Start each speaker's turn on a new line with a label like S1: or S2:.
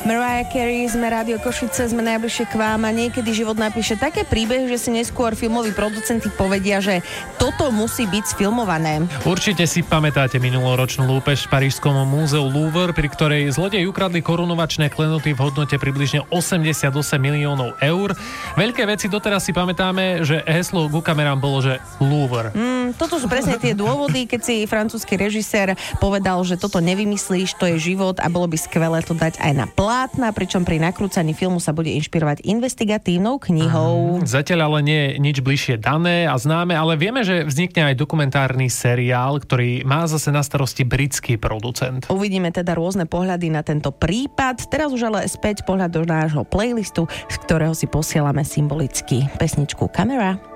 S1: Mariah Carey, sme Rádio Košice, sme najbližšie k vám a niekedy život napíše také príbehy, že si neskôr filmoví producenti povedia, že toto musí byť sfilmované.
S2: Určite si pamätáte minuloročnú lúpež v parížskom múzeu Louvre, pri ktorej zlodeji ukradli korunovačné klenoty v hodnote približne 88 miliónov eur. Veľké veci doteraz si pamätáme, že heslo ku kamerám bolo, že Louvre.
S1: Toto sú presne tie dôvody, keď si francúzsky režisér povedal, že toto nevymyslíš, to je život a bolo by skvelé to dať aj na plátna, pričom pri nakrúcaní filmu sa bude inšpirovať investigatívnou knihou.
S2: Zatiaľ ale nie je nič bližšie dané a známe, ale vieme, že vznikne aj dokumentárny seriál, ktorý má zase na starosti britský producent.
S1: Uvidíme teda rôzne pohľady na tento prípad. Teraz už ale späť pohľad do nášho playlistu, z ktorého si posielame symbolicky pesničku Camera.